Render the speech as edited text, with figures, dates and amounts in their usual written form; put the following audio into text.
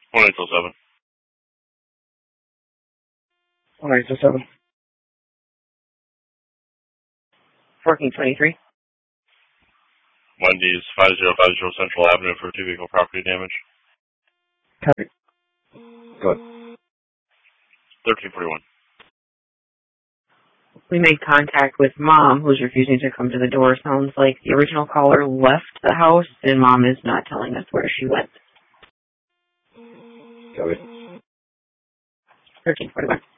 1 until 7. 1 until 7. 1423. Wendy's 5050 Central Avenue for 2-vehicle property damage. Copy. Go ahead. 1341. We made contact with Mom, who's refusing to come to the door. Sounds like the original caller left the house, and Mom is not telling us where she went. Copy. 1341.